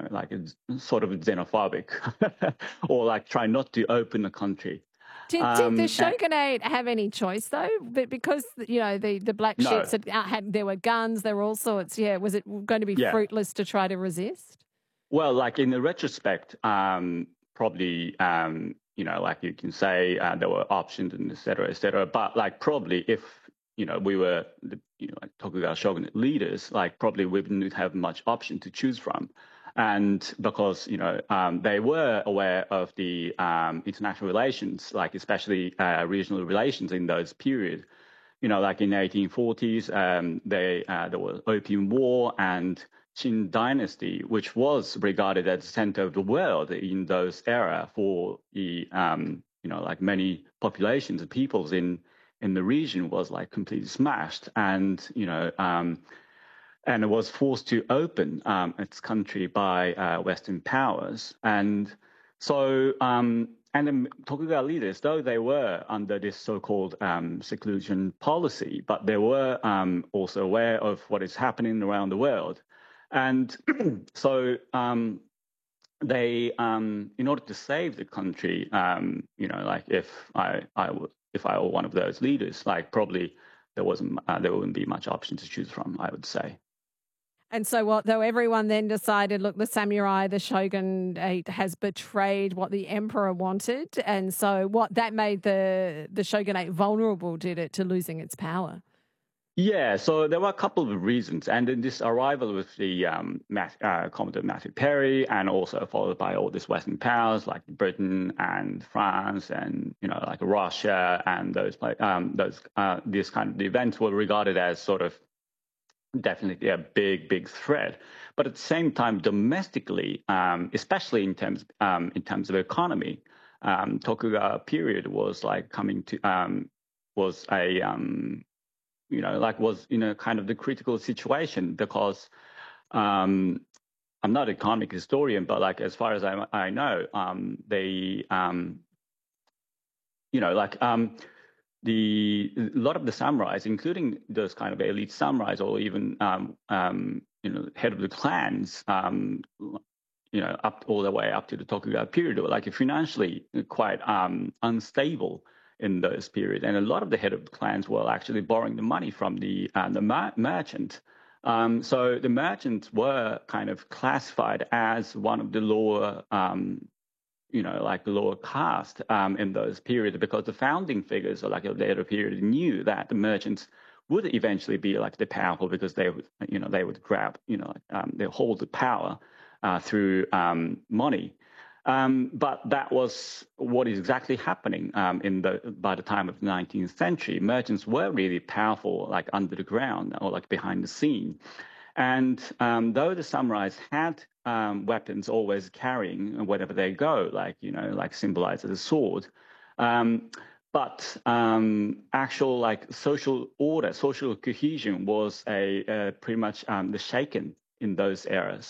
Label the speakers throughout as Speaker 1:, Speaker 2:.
Speaker 1: like it's sort of xenophobic, or like try not to open the country.
Speaker 2: Did the
Speaker 1: And
Speaker 2: shogunate have any choice though? Because the black ships
Speaker 1: no,
Speaker 2: had there were guns, there were all sorts. Yeah, was it going to be
Speaker 1: yeah.
Speaker 2: fruitless to try to resist?
Speaker 1: Well, like in the retrospect, probably, like you can say there were options and et cetera, et cetera. But like probably if, we were, like Tokugawa shogunate leaders, like probably we wouldn't have much option to choose from. And because, they were aware of the international relations, like especially regional relations in those periods. Like in 1840s, there was Opium War and Qin Dynasty, which was regarded as the center of the world in those era for the like many populations and peoples in the region was like completely smashed, and it was forced to open its country by Western powers. And so, and the Tokugawa leaders, though they were under this so-called seclusion policy, but they were also aware of what is happening around the world. And so they, in order to save the country, like if I were one of those leaders, like probably there wouldn't be much option to choose from, I would say.
Speaker 2: And so what though everyone then decided, look, the samurai, the shogun has betrayed what the emperor wanted. And so what that made the shogunate vulnerable, did it, to losing its power?
Speaker 1: Yeah, so there were a couple of reasons, and then this arrival with the Commodore Matthew Perry, and also followed by all these Western powers like Britain and France, and like Russia, and these kind of events were regarded as sort of definitely a big threat. But at the same time, domestically, especially in terms of economy, Tokugawa period was like coming to was a was in a kind of the critical situation because I'm not an economic historian, but like as far as I know, they like a lot of the samurais, including those kind of elite samurais, or even head of the clans, up all the way up to the Tokugawa period, were like financially quite unstable in those periods, and a lot of the head of the clans were actually borrowing the money from the merchant. So the merchants were kind of classified as one of the lower like the lower caste in those periods, because the founding figures, or like a later period, knew that the merchants would eventually be like the powerful, because they would, they would grab, they hold the power through money. But that was what is exactly happening by the time of the 19th century. Merchants were really powerful, like under the ground or like behind the scene. And though the samurais had weapons always carrying wherever they go, like, like symbolized as a sword, but actual like social order, social cohesion was pretty much the shaken in those eras.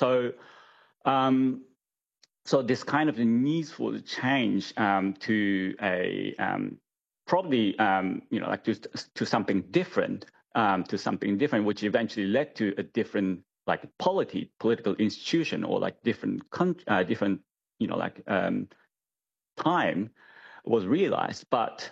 Speaker 1: So this kind of need for the change to a probably like to something different, which eventually led to a different like political institution, or like different like time was realized. But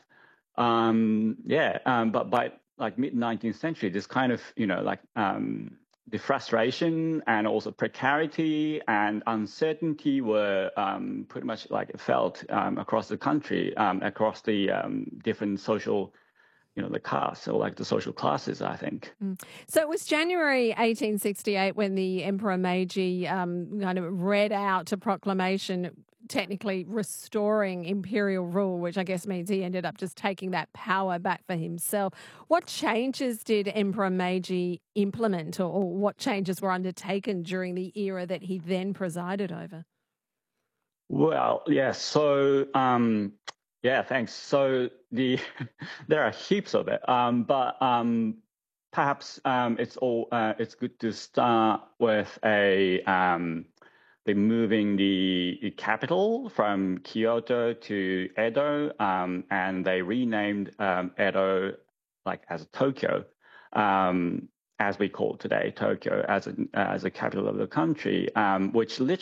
Speaker 1: but by like mid 19th century, this kind of like the frustration and also precarity and uncertainty were pretty much like felt across the country, across the different social, the castes, or like the social classes, I think.
Speaker 2: So it was January 1868 when the Emperor Meiji kind of read out a proclamation technically restoring imperial rule, which I guess means he ended up just taking that power back for himself. What changes did Emperor Meiji implement, or what changes were undertaken during the era that he then presided over?
Speaker 1: Well, yeah. So, yeah, thanks. So there are heaps of it, but perhaps it's good to start with the moving the capital from Kyoto to Edo, and they renamed Edo like as Tokyo, as we call today Tokyo, as a capital of the country, which literally